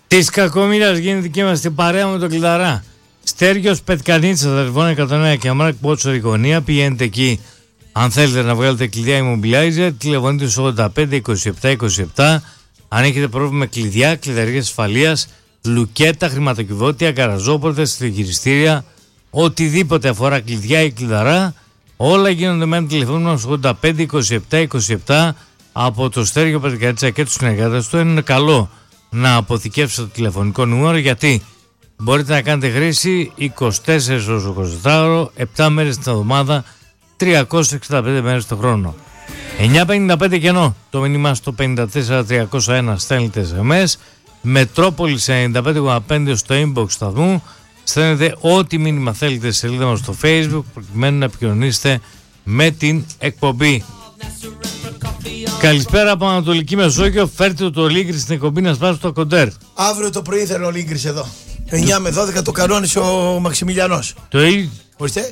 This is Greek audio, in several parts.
Της κακομοίρας γίνεται και είμαστε παρέα με τον Κλειδαρά. Στέργιος Πετκανίτσας, Δελφών 109 και Μάρκ Πότσο γωνία. Πηγαίνετε εκεί αν θέλετε να βγάλετε κλειδιά immobilizer. Τηλεφωνείτε στο 85 27 27. Αν έχετε πρόβλημα με κλειδιά, κλειδαρίες ασφαλείας, λουκέτα, χρηματοκιβώτια, γκαραζόπορτες, τηλεγυριστήρια, οτιδήποτε αφορά κλειδιά ή κλειδαρά, όλα γίνονται με ένα τηλεφώνημα στο 85 27 27 από το Στέργιο Πετκανίτσα και τους συνεργάτες του. Είναι καλό να αποθηκεύσετε το τηλεφωνικό νούμερο, γιατί μπορείτε να κάνετε χρήση 24 ώρες 24 7 μέρες την εβδομάδα, 365 μέρες το χρόνο. 955 κενό το μήνυμα στο 54301, στέλνετε SMS. Μετρόπολης 95,5 στο inbox σταθμού. Στέλνετε ό,τι μήνυμα θέλετε στη σελίδα μας στο Facebook, προκειμένου να επικοινωνήσετε με την εκπομπή. Καλησπέρα από Ανατολική Μεσόγειο. Φέρτε το Λίγκρι στην εκπομπή να σπάσει το κοντέρ. Αύριο το πρωί θέλω ο Λίγκρις εδώ. 9 με 12 το κανόνισε ο Μαξιμιλιανός. Το ίδιο. Ορίστε.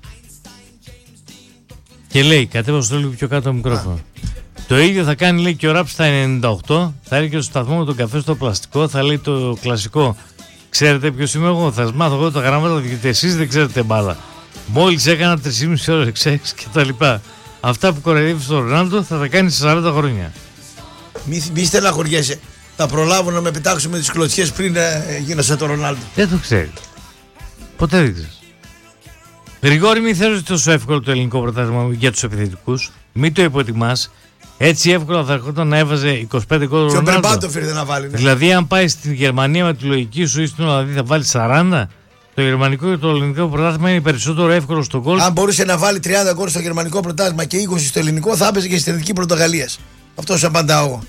Και λέει, κατέβασε το λίγο πιο κάτω το μικρόφωνο. Το ίδιο θα κάνει, λέει, και ο Ραπ στα 98. Θα έρχεται στο σταθμό με τον καφέ στο πλαστικό. Θα λέει το κλασικό. Ξέρετε ποιος είμαι εγώ? Θα σας μάθω εγώ τα γράμματα, γιατί εσείς δεν ξέρετε μπάλα. Μόλις έκανα 3,5 ώρες εξέξ και τα λοιπά. Αυτά που κοροϊδεύει στον Ρονάλντο θα τα κάνει σε 40 χρόνια. Μη στεναχωριέσαι. Θα προλάβω να με πετάξω με τις κλωτσιές πριν γίνω σαν τον Ρονάλντο. Δεν το ξέρει. Ποτέ δεν ξέρει. Γρηγόρη, μην θεωρείς τόσο εύκολο το ελληνικό πρωτάθλημα για τους επιθετικούς. Μην το υποτιμάς. Έτσι εύκολα θα έρχονταν να έβαζε 25 γκολ ο Ρονάλντο. Και ο Μπερμπάτοφ ήρθε να βάλει. Ναι. Δηλαδή, αν πάει στην Γερμανία με τη λογική σου ή στην Ολλανδία θα βάλει 40. Το γερμανικό και το ελληνικό πρωτάθλημα είναι περισσότερο εύκολο στον γκολ. Αν μπορούσε να βάλει 30 γκολ στο γερμανικό πρωτάθλημα και 20 στο ελληνικό, θα έπαιζε και στην Εθνική Πορτογαλία. Αυτό σου απαντάω εγώ.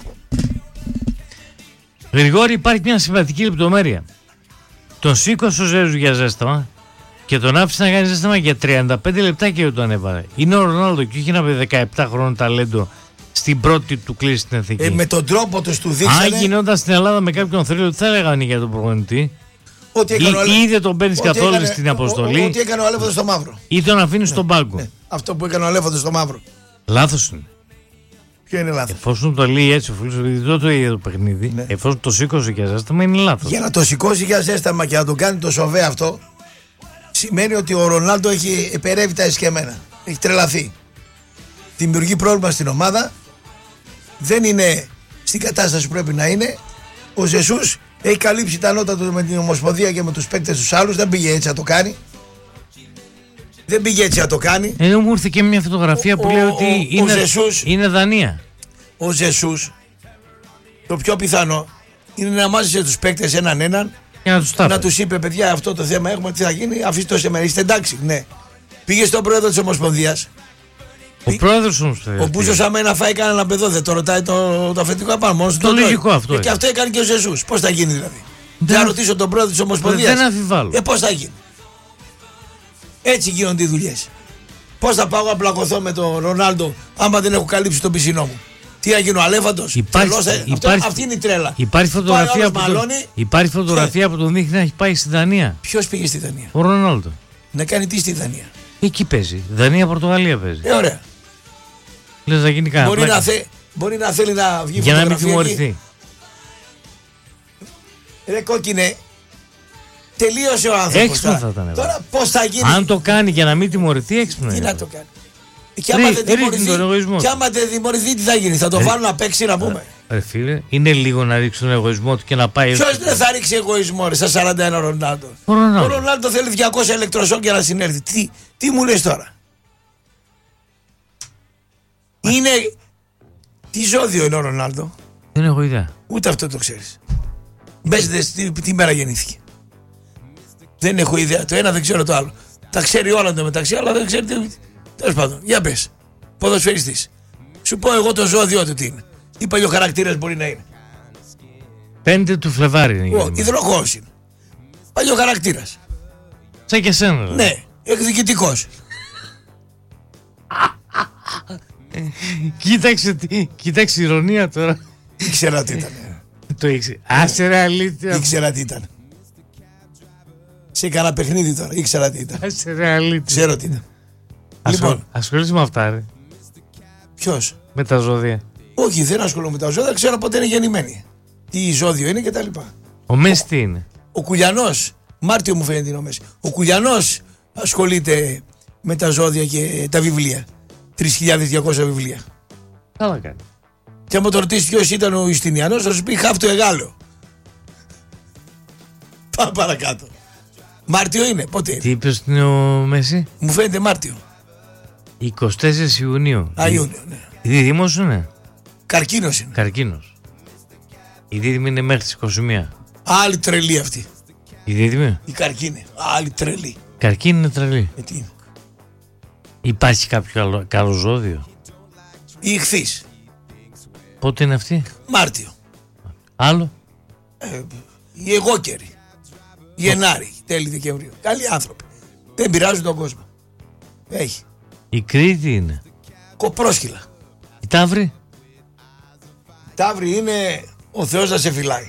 Γρηγόρη, υπάρχει μια σημαντική λεπτομέρεια. Τον σήκωσε ο Ζέζου για ζέσταμα και τον άφησε να κάνει ζέσταμα για 35 λεπτά και τον έβαλε. Είναι ο Ρονάλντο και όχι ένα 17 χρόνων ταλέντο στην πρώτη του κλίση στην Εθνική. Με τον τρόπο του δείξανε. Αν γινόταν στην Ελλάδα με κάποιον θρύλο, τι θα λέγανε για τον προπονητή? Ή δεν τον παίρνει καθόλου στην αποστολή. Ό,τι έκανε ο Αλέφαντος στο μαύρο. Ή τον αφήνει στον πάγκο. Ναι. Αυτό που έκανε ο Αλέφαντος στο μαύρο. Λάθος είναι. Ποιο είναι λάθος? Εφόσον το λέει έτσι ο φίλος, επειδή δεν το είδε το παιχνίδι, ναι. Εφόσον το σήκωσε για ζέσταμα, είναι λάθος. Για να το σηκώσει για ζέσταμα και να τον κάνει το σοβέ αυτό, σημαίνει ότι ο Ρονάλντο έχει επερεύει τα εσκεμμένα. Έχει τρελαθεί. Δημιουργεί πρόβλημα στην ομάδα. Δεν είναι στην κατάσταση που πρέπει να είναι. Ο Ζεσούς έχει καλύψει τα νότα του με την Ομοσπονδία και με τους παίκτες τους άλλους. Δεν πήγε έτσι να το κάνει. Δεν πήγε έτσι να το κάνει. Εδώ μου ήρθε και μια φωτογραφία που λέει ότι είναι Δανία. Ο Ζεσούς, το πιο πιθανό είναι να μάζεσε τους παίκτες έναν να τους είπε, παιδιά, αυτό το θέμα έχουμε, τι θα γίνει, αφήστε το σε μένα, είστε εντάξει? Ναι. Πήγε στον πρόεδρο της Ομοσπονδίας. Ο πρόεδρος όμως. Ο Μπούζος αμένα φάει κανένα παιδό, δεν το ρωτάει το αφεντικό απάνω. Μόνος το λογικό αυτό. Και αυτό έκανε και ο Ζεσούς. Πώς θα γίνει δηλαδή? Θα ρωτήσω τον πρόεδρο της Ομοσπονδίας. Δεν αμφιβάλλω. Πώς θα γίνει? Έτσι γίνονται οι δουλειές. Πώς θα πάω να πλακωθώ με τον Ρονάλντο άμα δεν έχω καλύψει τον πισινό μου? Τι έγινε ο Αλέφαντος? Αυτή είναι η τρέλα. Υπάρχει φωτογραφία που τον δείχνει να έχει πάει στη Δανία. Ποιος πήγε στη Δανία? Ο Ρονάλντο. Να κάνει τι στη Δανία? Εκεί παίζει. Δανία-Πορτογαλία παίζει. Ωραία. Λες να γίνει κανένα. Μπορεί να θέλει να βγει για να μην τιμωρηθεί. Ρε κόκκινε. Τελείωσε ο άνθρωπος. Έξυπνο θα ήταν. Τώρα πώς θα γίνει? Αν το κάνει για να μην τιμωρηθεί, έξυπνο. Τι να το κάνει? Και άμα δεν τιμωρηθεί, τι θα γίνει? Θα το βάλουν να παίξει, να πούμε. Ρε φίλε, είναι λίγο να ρίξει τον εγωισμό του και να πάει. Ποιος δεν θα ρίξει εγωισμό, ρε, στα 41 Ρονάλντο? Ο Ρονάλντο θέλει 200 ηλεκτροσόκ για να συνέρθει. Τι μου λες τώρα? Είναι. Τι ζώδιο είναι ο Ρονάλντο? Δεν έχω ιδέα. Ούτε αυτό το ξέρεις. Μπες τι μέρα γεννήθηκε. Δεν έχω ιδέα. Το ένα δεν ξέρω το άλλο. Τα ξέρει όλα το μεταξύ, αλλά δεν ξέρει. Τέλος πάντων, για πες. Ποδοσφαιριστής. Σου πω εγώ το ζώδιο του τι είναι. Τι παλιοχαρακτήρας μπορεί να είναι? 5 του Φλεβάρι είναι. Υδροχόος είναι. Παλιοχαρακτήρας. Σαν και σένα. Ναι, εκδικητικός. Κοίταξε ηρωνία τώρα. Ήξερα τι ήταν. Το ήξερα. Άσε ρε αλήθεια. Ήξερα τι ήταν. Σε έκανα παιχνίδι τώρα. Ήξερα τι ήταν. Άσε ρε αλήθεια. Ξέρω τι ήταν. Λοιπόν, ασχολείσαι με αυτά, ρε. Ποιος? Με τα ζώδια. Όχι, δεν ασχολούμαι με τα ζώδια. Ξέρω πότε είναι γεννημένοι. Τι ζώδιο είναι και τα λοιπά. Ο Μέση τι είναι? Ο Κουλιανός, Μάρτιο μου φαίνεται είναι ο Μέση. Ο Κουλιανός ασχολείται με τα ζώδια και τα βιβλία. 3.200 βιβλία. Καλά κάνει. Και άμα το ρωτήσει ποιος ήταν ο Ιουστινιανός, θα σου πει χάφτο εγάλο. Πάμε παρακάτω. Μάρτιο είναι, πότε είναι? Τι είπες ότι είναι ο Μέση? Μου φαίνεται Μάρτιο. 24 Ιουνίου. Ιούνιο, ναι. Η δίδυμος είναι? Καρκίνος είναι. Καρκίνος. Η δίδυμη είναι μέχρι τις 21. Άλλη τρελή αυτή. Η δίδυμη? Η καρκίνη. Άλλη τρελή. Καρκίνη είναι τρελή. Τι είναι? Υπάρχει κάποιο καλό ζώδιο? Η ηχθής. Πότε είναι αυτή? Μάρτιο. Άλλο? Οι εγώκεροι. Γενάρη, τέλη Δεκεμβρίου. Καλοί άνθρωποι. Δεν πειράζουν τον κόσμο. Έχει. Η Κρήτη είναι? Κοπρόσκυλα. Η Ταύρη? Ταύρη είναι ο Θεός να σε φυλάει.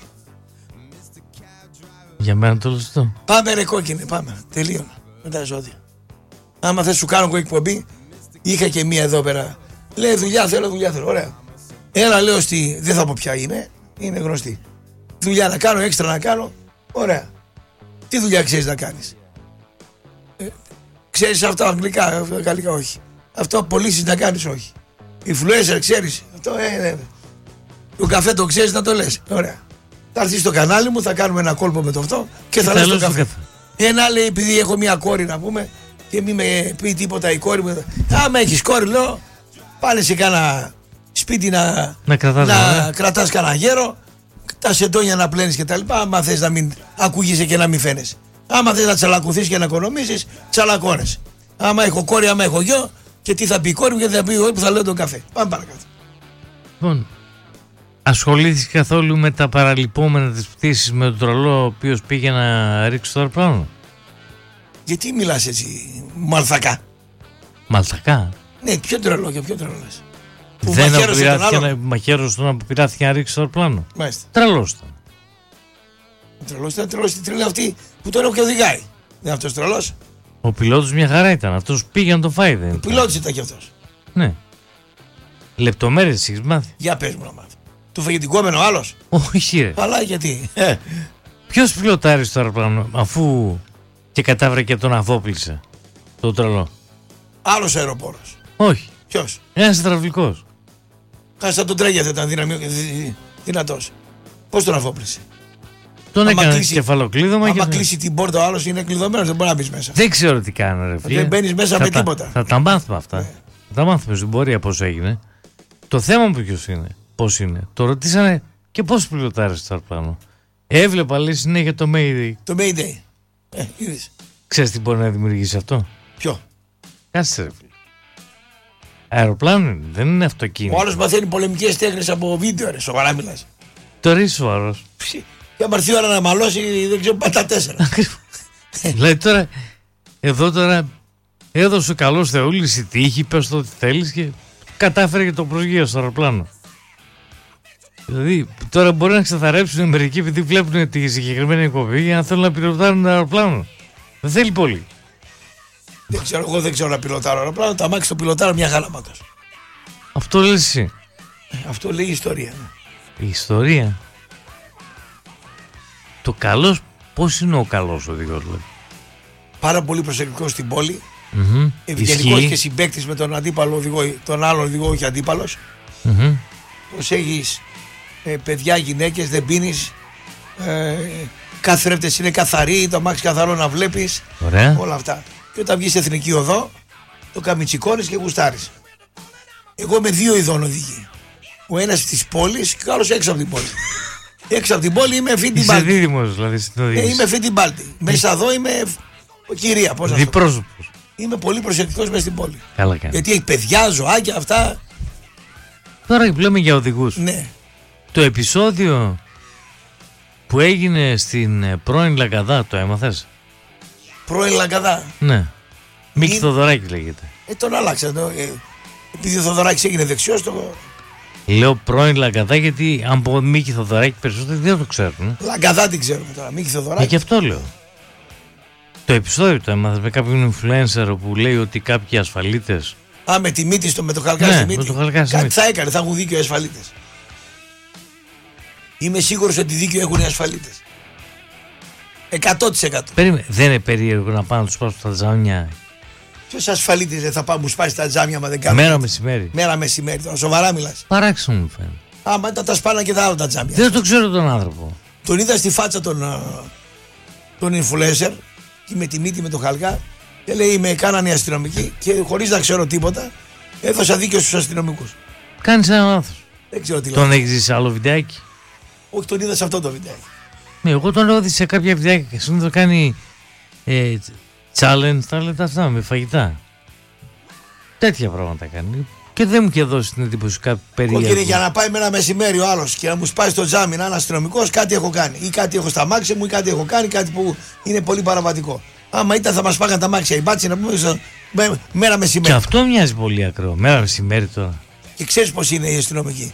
Για μένα το λωστό. Πάμε ρε κόκκινε, πάμε. Τελείωνα με τα ζώδια. Άμα θες σου κάνω εγώ εκπομπή, είχα και μία εδώ πέρα. Λέει δουλειά θέλω. Ωραία. Έλα λέω στη. Δεν θα πω ποια είναι γνωστή. Δουλειά να κάνω, έξτρα να κάνω. Ωραία. Τι δουλειά ξέρεις να κάνεις? Ξέρεις αυτά αγγλικά, γαλλικά όχι. Αυτό πωλήσεις να κάνεις όχι. Influencer ξέρεις. Αυτό ναι. Το καφέ το ξέρεις να το λες. Ωραία. Θα έρθεις στο κανάλι μου, θα κάνουμε ένα κόλπο με το αυτό και θα λες το καφέ. Ένα λέει επειδή έχω μια κόρη να πούμε και μην με πει τίποτα η κόρη μου. Άμα έχεις κόρη λέω πάνε σε κάνα σπίτι να κρατάς κανένα γέρο, τα σεντόνια να πλένεις και τα λοιπά. Άμα θες να μην ακούγεσαι και να μην φαίνεσαι. Άμα θες να τσαλακωθείς και να οικονομήσεις, τσαλακώνεσαι. Άμα έχω κόρη, άμα έχω γιο, και τι θα πει η κόρη μου και τι θα πει εγώ που θα λέω τον καφέ. Πάμε παρακάτω. Λοιπόν, ασχολήθηκες καθόλου με τα παραλυπόμενα της πτήσης με τον τρολό ο οποίος πήγε να ρίξει το αεροπλάνο? Γιατί μιλάς έτσι μαλθακά? Μαλθακά? Ναι, ποιο τρελό και ποιο τρελό λες? Δεν μαχαίρωσε τον που πειράχθηκε να ρίξει το αεροπλάνο. Μάλιστα. Τρελός ήταν. Τρελός την τρελή αυτή που τον έχω και οδηγάει. Δεν είναι αυτός τρελός? Ο πιλότος μια χαρά ήταν. Αυτός πήγε να το φάει, δεν? Ο πιλότος ήταν κι αυτός. Ναι. Λεπτομέρειες έχεις μάθει? Για πες μου να μάθω. Του φάγε την κόμενο ο άλλος? Όχι ρε. Αλλά γιατί? Ποιος πιλοτάρισε το αεροπλάνο αφού και κατάβρεκε τον αφόπλησε το τρελό? Άλλος αεροπόρος. Όχι. Ποιος? Ένας υδραυλικός. Κάτσε τον τρέγεται, ήταν δυνατός. Πώς τον αφόπλησε? Τον έκανε κεφαλοκλείδωμα. Άμα κλείσει την πόρτα ο άλλος είναι κλειδωμένος, δεν μπορεί να μπει μέσα. Δεν ξέρω τι κάνει ρε φίλε. Δεν μπαίνεις μέσα με τίποτα. Θα τα μάθουμε αυτά. Ναι. Θα τα μάθουμε στην πορεία πώς έγινε. Το θέμα μου ποιος είναι, πώς είναι. Το ρωτήσανε και πώς πιλοτάρισε το αεροπλάνο. Έβλεπα λέει συνέχεια το Mayday. Το Mayday. Είδες. Ξέρεις τι μπορεί να δημιουργήσει αυτό? Ποιο? Κάτσε ρε φίλε. Αεροπλάνο είναι, δεν είναι αυτοκίνητο. Ο άλλος μαθαίνει πολεμικές τέχνες από βίντεο, ρε. Σοβαρά μιλάς? Τώρα είσαι σοβαρός. Και άμα έρθει η ώρα να μαλώσει, δεν ξέρω, πατά 4. Δηλαδή τώρα, εδώ τώρα έδωσε ο καλός Θεούλης η τύχη, πες το ό,τι θέλεις και κατάφερε και το προσγείο στο αεροπλάνο. Δηλαδή τώρα μπορεί να ξεθαρέψουν μερικοί επειδή βλέπουν τη συγκεκριμένη εκπομπή για να θέλουν να πιλοτάρουν ένα αεροπλάνο. Δεν θέλει πολύ. Δεν ξέρω, εγώ δεν ξέρω να πιλοτάρω αεροπλάνο. Τα αμάξι το πιλοτάρω μια χαλάματος. Αυτό λες εσύ? Αυτό λέει η ιστορία. Ναι. Η ιστορία. Το καλός, πώς είναι ο καλός οδηγός δηλαδή? Πάρα πολύ προσεκτικός στην πόλη. Ευγενικός και συμπαίκτης με τον αντίπαλο οδηγό, τον άλλο οδηγό, όχι αντίπαλος. Προσέχεις παιδιά, γυναίκες, δεν πίνεις. Καθρέφτες είναι καθαροί, το αμάξι καθαρό να βλέπεις. Ωραία. Όλα αυτά. Και όταν βγεις εθνική οδό, το καμιτσικώνεις και γουστάρεις. Εγώ είμαι δύο ειδών οδηγοί. Ο ένας της πόλης και ο άλλος έξω από την πόλη. Έξω από την πόλη είμαι φίτι μπάλτη. Είσαι δίδυμος δηλαδή στην οδήγηση. Είμαι φίτι μπάλτη. Μέσα εδώ είμαι κυρία. Διπρόσωπος. Είμαι πολύ προσεκτικός μέσα στην πόλη. Καλά κάνει. Γιατί έχει παιδιά, ζωάκια, αυτά. Τώρα που λέμε για οδηγούς. Ναι. Το επεισόδιο που έγινε στην πρώην Λαγκαδά, το έμαθες? Πρώην Λαγκαδά. Ναι. Μίκη Θοδωράκη λέγεται. Τον άλλαξα. Επειδή ο Θοδωράκης έγινε δεξιός, το... Λέω πρώην Λαγκαδά γιατί αν πω Μίκη Θοδωράκη περισσότερο δεν το ξέρουν. Λαγκαδά την ξέρουμε τώρα. Μίκη Θοδωράκη. Και αυτό λέω. Το επεισόδιο το έμαθες με κάποιον influencer που λέει ότι κάποιοι ασφαλίτες. Με τη μύτη με το χαλκά στη μύτη. Κάτι θα έκανε, θα έχουν δίκιο οι ασφαλίτες. Είμαι σίγουρος ότι δίκιο έχουν οι ασφαλίτες. 100%. Περίμενε, δεν είναι περίεργο να πάνε να τους σπάσουν τα τζάμια Ποιος ασφαλίτης δεν θα πάει μου σπάσει τα τζάμια άμα δεν κάνει? μέρα μεσημέρι? Μέρα μεσημέρι, τώρα σοβαρά μιλάς? Παράξενο μου φαίνεται. Άμα ήταν τα σπάναν και τα άλλα τα τζάμια. Δεν το ξέρω τον άνθρωπο. Τον είδα στη φάτσα τον influencer και με τη μύτη με το χαλκά και λέει με κάνανε οι αστυνομικοί και χωρίς να ξέρω τίποτα έδωσα δίκιο στους αστυνομικούς. Κάνεις ένα λάθος. Δεν ξέρω τι λέω. Τον έχεις δει σε άλλο βιντεάκι? Όχι, τον είδα σε αυτό το βιντεάκι. Ναι, εγώ τον έχω δει σε κάποια βιντεάκια και συνήθως κάνει challenge, τα λέτε αυτά, με φαγητά. Τέτοια πράγματα κάνει. Και δεν μου είχε δώσει την εντύπωση κάτι περίεργο. Κόκκινη, για να πάει με ένα μεσημέρι ο άλλος και να μου σπάσει το τζάμι να είναι αστυνομικός, κάτι έχω κάνει. Ή κάτι έχω στα μάξια μου, ή κάτι έχω κάνει, κάτι που είναι πολύ παραβατικό. Άμα ήταν θα μας πάγαν τα μάξια οι μπάτσοι να πούμε μέρα μεσημέρι. Και αυτό μοιάζει πολύ ακραίο. Μέρα μεσημέρι τώρα. Και ξέρεις πως είναι οι αστυνομικοί?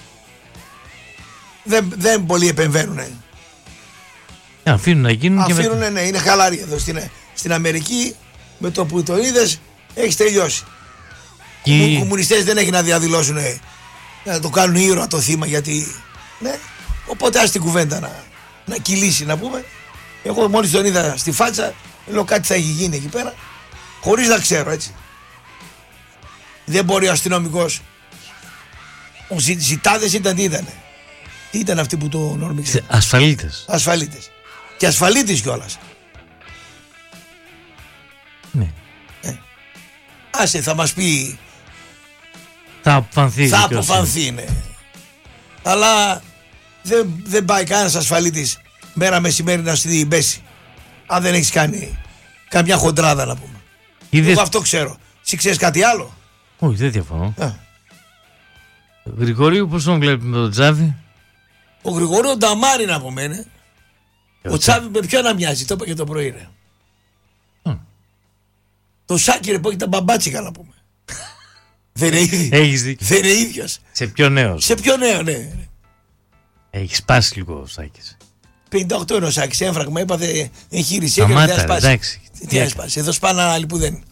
Δεν πολύ επεμβαίνουν. Αφήνουν να γίνουν και μετά. Ναι, είναι χαλαροί εδώ στην Αμερική. Με το που το είδες έχεις τελειώσει. Οι κομμουνιστές δεν έχει να διαδηλώσουν να το κάνουν ήρωα το θύμα γιατί. Ναι. Οπότε ας την κουβέντα να κυλήσει να πούμε. Εγώ μόλις τον είδα στη φάτσα λέω κάτι θα έχει γίνει εκεί πέρα χωρίς να ξέρω, έτσι. Δεν μπορεί ο αστυνομικός. Ο ζητάδες ήταν τι ήτανε? Τι ήταν αυτοί που τον όρμηξαν? Ασφαλίτες. Και ασφαλίτης κιόλας. Ναι. Άσε, θα μας πει. Θα αποφανθεί, ναι. Αλλά δεν πάει κανένας ασφαλίτης μέρα μεσημέρι να στη μπέσει. Αν δεν έχεις κάνει καμιά χοντράδα να πούμε. Εγώ αυτό ξέρω. Εσύ ξέρεις κάτι άλλο? Όχι, δεν διαφωνώ. Γρηγορίου πώς τον βλέπει με τον Τσάβη? Ο Γρηγορίου νταμάρι να πούμε, ναι. Ο Τσάβη με ποιον να μοιάζει? Το είπα και το πρωί, ρε. Το Σάκη, που έχει τα μπαμπάτσικα να πούμε. Δεν είναι ίδιος. Έχεις δίκιο. Δεν είναι ίδιος. Σε πιο νέο. Σε πιο νέο, ναι. Έχει σπάσει λίγο ο Σάκης. 58 είναι ο Σάκης. Έμφραγμα, έπαθε εγχείρηση. Σταμάτα, εντάξει. Τι να σπάσει? Εδώ σπάνε άλλοι που δεν.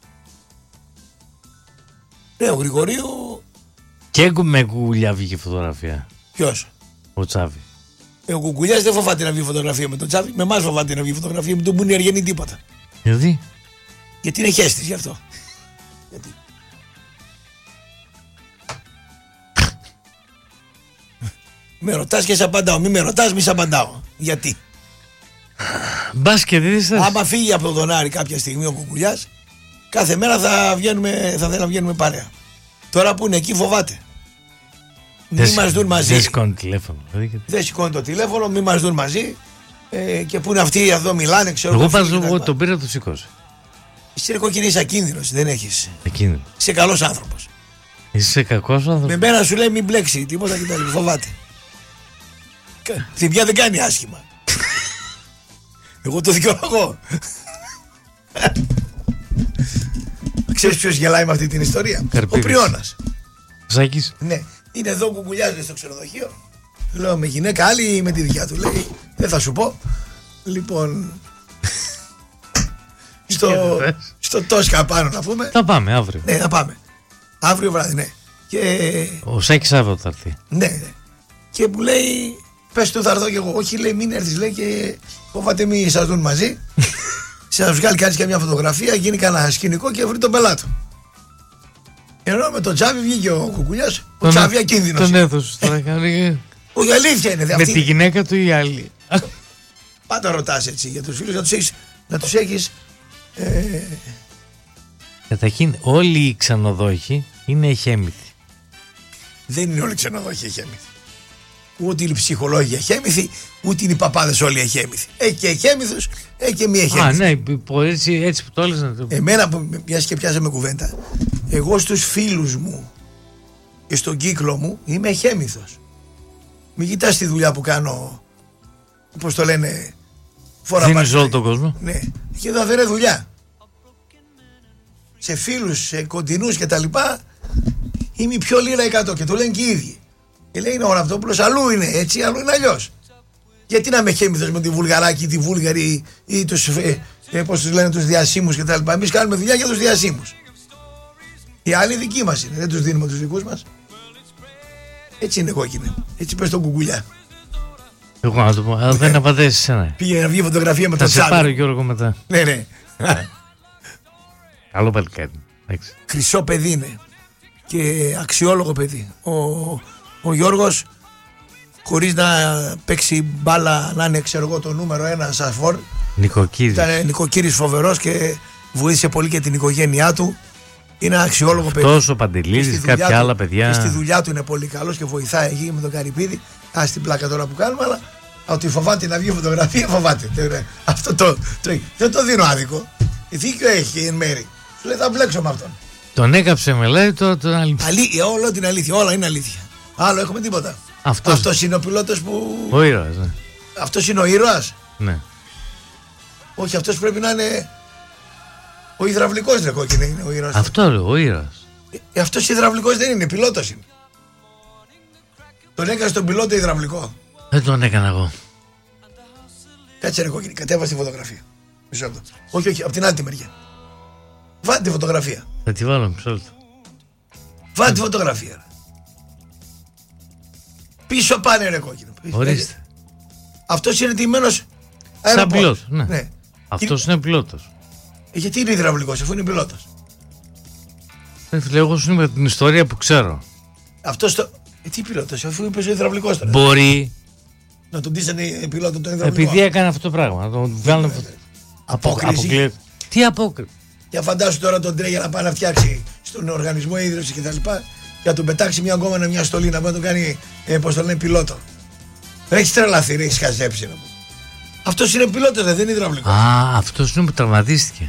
Ναι, ο Γρηγορίου. Και με κουκουλιά βγήκε φωτογραφία. Ποιος? Ο Τσάβη. Ο Κουκουλιάς δεν φοβάται να βγει φωτογραφία με τον Τσάβη. Με εμάς φοβάται να βγει φωτογραφία με τον που είναι αργενή τίποτα. Γιατί είναι χέστης γι' αυτό. Γιατί. Με ρωτάς και σε απαντάω. Μη με ρωτάς, μη σε απαντάω. Γιατί? Μπάσκετ είσαι. Άμα φύγει από τον Άρη κάποια στιγμή ο Κουκουλιάς, κάθε μέρα θα θέλει να βγαίνουμε παρέα. Τώρα που είναι εκεί φοβάται. Μη μας δουν μαζί. Δεν σηκώνει τηλέφωνο. Δεν σηκώνει το τηλέφωνο, μη μας δουν μαζί. Και που είναι αυτοί εδώ μιλάνε, ξέρω. Εγώ τον πήρα, το σηκώσει. Εσύ ρε κόκκινη, είσαι ακίνδυνος, δεν έχεις. Ακίνδυνο. Είσαι καλός άνθρωπος. Είσαι κακός άνθρωπος. Με μένα σου λέει μην μπλέξει τίποτα και τα λοιπά. Φοβάται. Θυμιά δεν κάνει άσχημα. Εγώ το δικαιολογώ. Ξέρεις ποιος γελάει με αυτή την ιστορία? Ο Πριώνας. Σάκης. Ναι. Είναι εδώ που κουκουλιάζει στο ξενοδοχείο. Λέω με γυναίκα άλλη ή με τη δικιά του? Λέει δεν θα σου πω. Λοιπόν. Στο Τόσκα πάνω να πούμε. Θα πάμε αύριο. Ναι, θα πάμε. Αύριο βράδυ, ναι. Και... Ο Σάκης αύριο θα έρθει. Ναι. Και μου λέει πες του θα έρθω και εγώ. Όχι, λέει μην έρθεις, λέει, και φοβάται μη σας δουν μαζί. Σας βγάλει κάτι και μια φωτογραφία, γίνει κανένα σκηνικό και βρει τον πελάτο. Ενώ με τον Τσάβη βγήκε ο Κουκουλιάς. Ο Τσάβη ακίνδυνος. Τον έδωσε τώρα. Όχι, αλήθεια είναι. Με τη γυναίκα του ή άλλη? Πάντα ρωτάς έτσι για τους φίλους, να τους έχεις. Καταρχήν όλοι οι ξενοδόχοι είναι εχέμηθοι. Δεν είναι όλοι οι ξενοδόχοι εχέμηθοι. Ούτε οι ψυχολόγοι εχέμηθοι, ούτε είναι οι παπάδες όλοι εχέμηθοι. Έχει και εχέμηθους, έχει και μη εχέμηθους. Α, ναι, έτσι που το έλεγες. Εμένα, μιας και πιάσαμε κουβέντα, εγώ στους φίλους μου και στον κύκλο μου είμαι εχέμηθος. Μην κοιτάς τη δουλειά που κάνω, πώς το λένε, φορά δεν είναι σε όλο τον κόσμο. Ναι, και εδώ δεν είναι δουλειά. Σε φίλους, σε κοντινούς και τα λοιπά, είμαι πιο λίρα 100 και το λένε και οι ίδιοι. Και λέει είναι ο Ραπτόπουλος, αλλού είναι έτσι, αλλού είναι αλλιώς. Γιατί να με χέμηθος με τη Βουλγαράκη, τη Βούλγαρη ή τους, πώς τους λένε, τους διασύμους και τα λοιπά. Εμείς κάνουμε δουλειά για τους διασύμους. Οι άλλοι δικοί μας είναι, δεν τους δίνουμε τους δικούς μας. Έτσι είναι κόκκινε. Έτσι πες τον Κουκουλιά. Εγώ να το πω, αλλά δεν απαντήσει εσένα. Πήγε να βγει φωτογραφία με Θα τον σε Τσάβη. πάρω Γιώργο μετά. Ναι. Καλό παλικάρι. Χρυσό παιδί είναι. Και αξιόλογο παιδί. Ο Γιώργος, χωρίς να παίξει μπάλα, να είναι ξέρω εγώ το νούμερο 1 σαφόρ. Νοικοκύρης. Ήταν νοικοκύρης φοβερός και βοήθησε πολύ και την οικογένειά του. Είναι ένα αξιόλογο παιδί. Τόσο ο Παντελίδης, κάποια άλλα παιδιά. Και στη δουλειά του είναι πολύ καλός και βοηθάει εκεί με τον Καρυπίδη. Ας την πλάκα τώρα που κάνουμε, αλλά ότι φοβάται να βγει φωτογραφία, φοβάται. Αυτό δεν το δίνω άδικο. Δίκιο έχει εν μέρη. Σου λέει θα μπλέξω με αυτόν. Τον έκαψε με λέει τώρα τον άλλη. Όλο την αλήθεια, όλα είναι αλήθεια. Άλλο έχουμε τίποτα. Αυτός είναι ο πιλότος που. Ο ήρωας, ναι. Αυτός είναι ο ήρωας. Ναι. Όχι, αυτός πρέπει να είναι. Ο υδραυλικός ρε κόκκινε είναι ο ήρωας. Αυτό λέω, ο ήρωας. Αυτός υδραυλικός δεν είναι, πιλότος είναι. Τον έκανες τον πιλότο υδραυλικό. Δεν τον έκανα εγώ. Κάτσε ρε κόκκινη, κατέβασε τη φωτογραφία. Μισό λεπτό. Όχι, από την άλλη τη μεριά. Βάλτε τη φωτογραφία. Θα τη βάλω μισό λεπτό. Βάλτε τη φωτογραφία. Πίσω πάνε ρε κόκκινο. Ορίστε. Αυτός είναι τιμμένος σαν πιλότος, ναι. Ναι. Αυτός είναι πιλότος. Γιατί είναι υδραυλικός αφού είναι πιλότος. Εγώ σου είπα την ιστορία που ξέρω. Αυτός το. Τι πιλότος, αφού είπε ο υδραυλικός τώρα. Μπορεί. Να τον ντύσανε πιλότο τον υδραυλικό. Επειδή έκανε αυτό το πράγμα. Να τον βγάλουν. Απόκριση. Τι απόκριση. Για φαντάσου τώρα τον Τρέ για να πάει να φτιάξει στον οργανισμό ίδρυυση κτλ. Για να τον πετάξει μια γκόμενα, μια στολή να πάει να τον κάνει, πώς το λένε, πιλότο. Έχει τρελαθεί, έχει χαζέψει να πω. Αυτός είναι πιλότος, δεν είναι υδραυλικός. Α, αυτός είναι που τραυματίστηκε.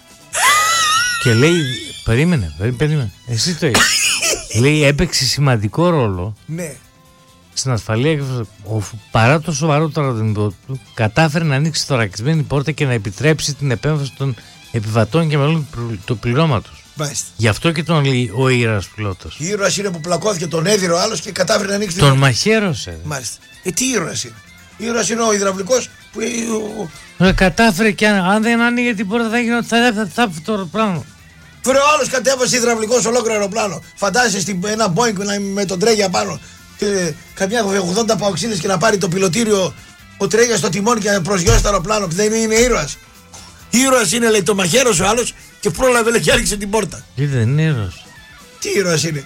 Και λέει, περίμενε. Εσύ το είπες. Λέει, έπαιξε σημαντικό ρόλο. Ναι. Στην ασφαλεία και παρά το σοβαρό τραυματισμό του, κατάφερε να ανοίξει θωρακισμένη πόρτα και να επιτρέψει την επέμβαση των επιβατών και μελών του πληρώματος. Μάλιστα. Γι' αυτό και τον λέει ο ήρωας πιλότος. Ο ήρωας είναι που πλακώθηκε τον έδιρο άλλος και κατάφερε να ανοίξει. Τον μαχαίρωσε. Μάλιστα. Τι ήρωας είναι. Ήρωας είναι ο υδραυλικός που. Κατάφερε και αν δεν άνοιγε την πόρτα θα γίνει θα το αεροπλάνο. Βρε ο άλλος κατέβασε υδραυλικός ολόκληρο αεροπλάνο. Φαντάζεσαι ένα Boeing με τον Τρέγια πάνω. Και καμιά 80 παοξίδες και να πάρει το πιλωτήριο ο Τρέγια στο τιμόνι και να προσγειώσει το αεροπλάνο. Δεν είναι ήρωας. Ήρωας είναι, λέει, το μαχαίρος ο άλλος και πρόλαβε, λέει, και άνοιξε την πόρτα. Γιατί δεν είναι ήρωας. Τι ήρωας είναι.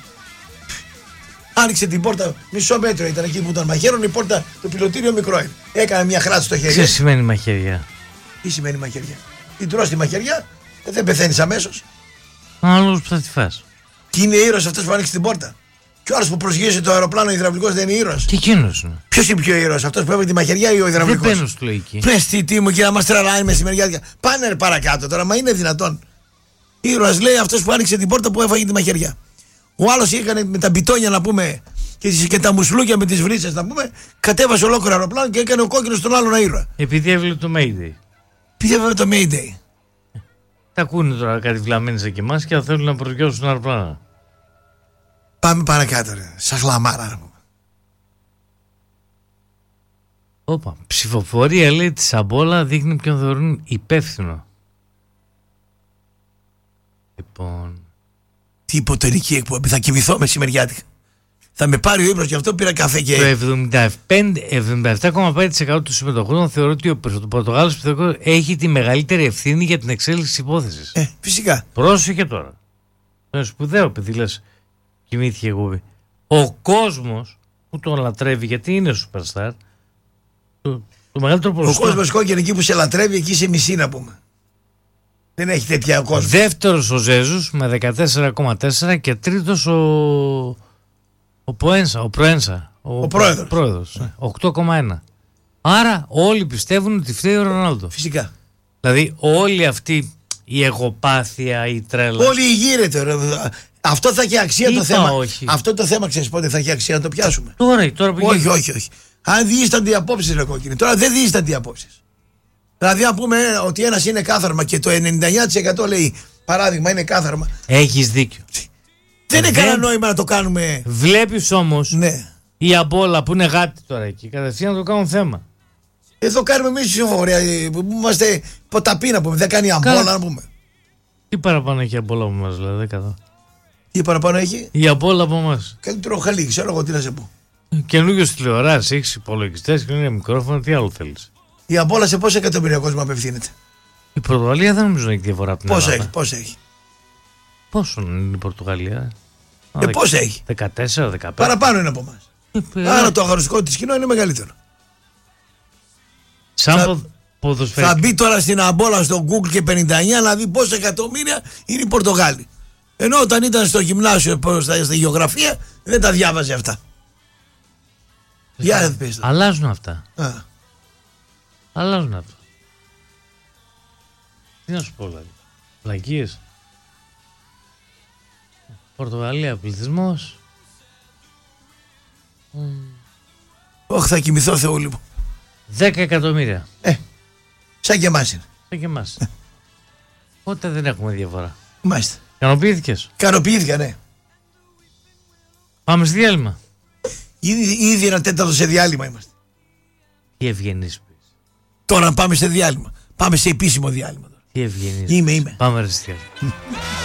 Άνοιξε την πόρτα, μισό μέτρο ήταν εκεί που ήταν μαχαίρον, η πόρτα, το πιλωτήριο μικρό είναι. Έκανε μια χράτση στο χέρι. Τι σημαίνει μαχαιριά. Τι σημαίνει μαχαιριά. Την τρως τη μαχαιριά, δεν πεθαίνεις αμέσως. Άλλος που θα τη φας. Και είναι ήρωας αυτός που άνοιξε την πόρτα. Και ο άλλος που προσγείωσε το αεροπλάνο υδραυλικός δεν είναι ήρωας. Και εκείνος είναι. Ποιος είναι πιο ήρωας, αυτός που έβγαλε τη μαχαιριά ή ο υδραυλικός. Δεν παίρνω στη λογική. Πες τι μου και να μας τρελάει μεσημεριάτικα. Πάνε παρακάτω τώρα, μα είναι δυνατόν. Ήρωας λέει αυτός που άνοιξε την πόρτα που έφαγε τη μαχαιριά. Ο άλλος έκανε με τα μπιτόνια να πούμε και τα μουσλούκια με τις βρύσες να πούμε, κατέβασε ολόκληρο αεροπλάνο και έκανε ο κόκκινος τον άλλον ήρωα. Επειδή έβλεπε το Mayday. Επειδή έβλεπε το Mayday. Τα ακούνε τώρα κάτι βλαμμένοι σε και εμάς και θα θέλουν να προσγειώσουν τον αεροπλάνο. Πάμε παρακάτω, ρε. Σαν χλαμάρα. Όπα. Ψηφοφορία λέει τη Σαμπόλα δείχνει ποιον θεωρούν υπεύθυνο. Λοιπόν. Τι υποτονική εκπομπή. Θα κοιμηθώ μεσημεριάτικα. Θα με πάρει ο ύπνος, γι' αυτό πήρα καφέ και. Το 77,5% του συμμετοχών θεωρεί ότι ο Πορτογάλος Πιθανός έχει τη μεγαλύτερη ευθύνη για την εξέλιξη της υπόθεσης. Φυσικά. Πρόσεχε τώρα. Είναι σπουδαίο, επειδή λες κοιμήθηκε εγώ. Ο κόσμος που τον λατρεύει, γιατί είναι superstar, το μεγαλύτερο ποσοστό. Ο κόσμος κόκκινο εκεί που σε λατρεύει, εκεί σε μισή να πούμε. Δεν έχει τέτοια ο κόσμος. Δεύτερος ο Ζέζους με 14,4 και τρίτος ο Προένσα. Ο πρόεδρος. 8,1. Άρα όλοι πιστεύουν ότι φταίει ο Ρονάλντο. Φυσικά. Δηλαδή όλη αυτή η εγωπάθεια, η τρέλα. Όλοι γύρεται. Αυτό θα έχει αξία το θέμα. Όχι. Αυτό το θέμα ξέρεις πότε θα έχει αξία να το πιάσουμε. Τώρα που όχι. Αν διείστανται οι απόψεις, ρε κόκκινη. Τώρα δεν διείστανται οι απόψεις. Δηλαδή, αν πούμε ότι ένας είναι κάθαρμα και το 99% λέει παράδειγμα είναι κάθαρμα. Έχεις δίκιο. Δεν είναι κανένα νόημα να το κάνουμε. Βλέπεις όμως ναι. Η Αμπόλα που είναι γάτη τώρα εκεί, κατευθείαν να το κάνουν θέμα. Εδώ κάνουμε εμείς ψηφοφορία που είμαστε ποταπή να πούμε. Δεν κάνει Αμπόλα να πούμε. Τι παραπάνω έχει η Αμπόλα από εμάς, δηλαδή, δεν κατά. Τι παραπάνω έχει? Η Αμπόλα από εμάς. Καλύτερο χαλί, ξέρω εγώ τι να σε πω. Καινούργιος τηλεοράς, έχεις υπολογιστές και είναι μικρόφωνο, τι άλλο θέλεις. Η Απόλλα σε πόσα εκατομμύρια κόσμο απευθύνεται? Η Πορτογαλία δεν νομίζω να έχει διαφορά από την Ελλάδα. Πώς έχει. Πόσο είναι η Πορτογαλία? Πώς έχει. 14, 15. Παραπάνω είναι από εμάς. Άρα το αγωνιστικό της κοινό είναι μεγαλύτερο. Σαν ποδοσφαιρικό. Θα μπει τώρα στην Απόλλα στο Google και 59 να δει πόσα εκατομμύρια είναι οι Πορτογάλοι. Ενώ όταν ήταν στο γυμνάσιο στη γεωγραφία δεν τα διάβαζε αυτά. Για πες. Αλλάζουν αυτά. Αλλάζουν αυτά. Τι να σου πω δηλαδή. Βλακίες. Πορτογαλία πληθυσμός. Όχι, θα κοιμηθώ Θεούλη μου. 10 εκατομμύρια. Σαν και εμάς είναι. Σαν και εμάς. Πότε δεν έχουμε διαφορά. Μάλιστα. Ικανοποιήθηκες? Ικανοποιήθηκα, ναι. Πάμε στη διάλειμμα. Ήδη ένα τέταρτο σε διάλειμμα είμαστε. Τι ευγενής πεις. Τώρα πάμε σε διάλειμμα. Πάμε σε επίσημο διάλειμμα. Τι ευγενής. Είμαι. Πάμε ρε στη διάλειμμα.